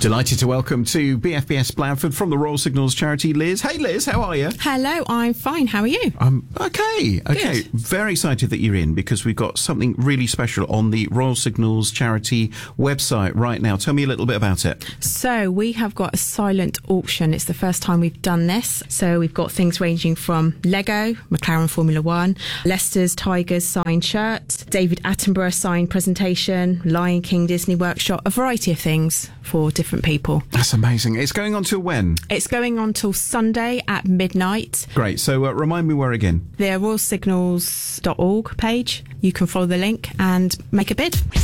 Delighted to welcome to BFBS Blandford from the Royal Signals charity, Liz. Hey, Liz, how are you? Hello, I'm fine. How are you? Okay. Good. Very excited that you're in because we've got something really special on the Royal Signals charity website right now. Tell me a little bit about it. So we have got a silent auction. It's the first time we've done this. So we've got things ranging from Lego, McLaren Formula One, Leicester's Tigers signed shirt, David Attenborough signed presentation, Lion King Disney Workshop, a variety of things for different people. That's amazing. It's going on till when? It's going on till Sunday at midnight. Great. So remind me where again? The royalsignals.org page. You can follow the link and make a bid.